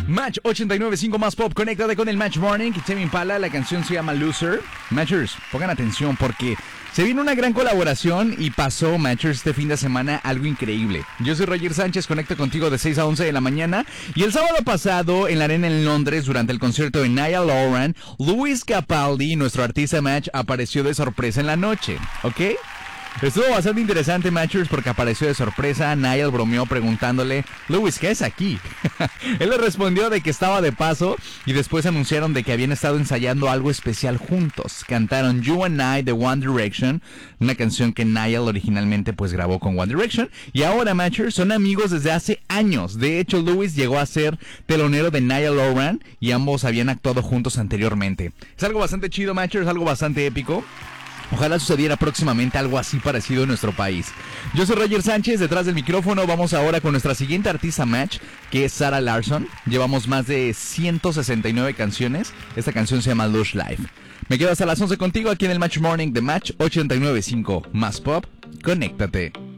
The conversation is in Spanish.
Match 89.5 más pop, conéctate con el Match Morning. Tame Impala, la canción se llama Loser. Matchers, pongan atención porque se viene una gran colaboración y pasó, Matchers, este fin de semana algo increíble. Yo soy Roger Sánchez, conecto contigo de 6 a 11 de la mañana. Y el sábado pasado, en la arena en Londres, durante el concierto de Niall Horan, Lewis Capaldi, nuestro artista Match, apareció de sorpresa en la noche, ¿ok? Estuvo bastante interesante, Matchers, porque apareció de sorpresa. Niall bromeó preguntándole: Lewis, ¿qué es aquí? Él le respondió de que estaba de paso y después anunciaron de que habían estado ensayando algo especial juntos. Cantaron You and I de One Direction, una canción que Niall originalmente pues grabó con One Direction, y ahora, Matchers, son amigos desde hace años. De hecho, Lewis llegó a ser telonero de Niall Horan y ambos habían actuado juntos anteriormente. Es algo bastante chido, Matchers, algo bastante épico. Ojalá sucediera próximamente algo así parecido en nuestro país. Yo soy Roger Sánchez, detrás del micrófono. Vamos ahora con nuestra siguiente artista Match, que es Sarah Larsson. Llevamos más de 169 canciones. Esta canción se llama Lush Life. Me quedo hasta las 11 contigo aquí en el Match Morning de Match 89.5 más pop. Conéctate.